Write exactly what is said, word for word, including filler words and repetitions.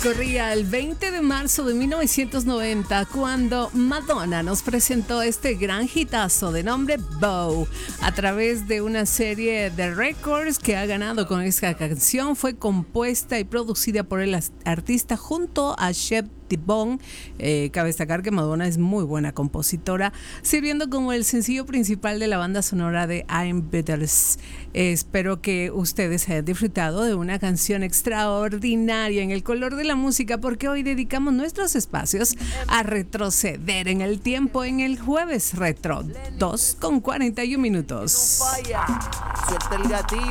Corría el veinte de marzo de mil novecientos noventa cuando Madonna nos presentó este gran hitazo de nombre Bow a través de una serie de récords que ha ganado con esta canción. Fue compuesta y producida por el artista junto a Shep Bon. Eh, cabe destacar que Madonna es muy buena compositora, sirviendo como el sencillo principal de la banda sonora de I'm Beatles. Eh, espero que ustedes hayan disfrutado de una canción extraordinaria en el color de la música, porque hoy dedicamos nuestros espacios a retroceder en el tiempo en el jueves retro, dos con cuarenta y un minutos. Suelta el gatillo.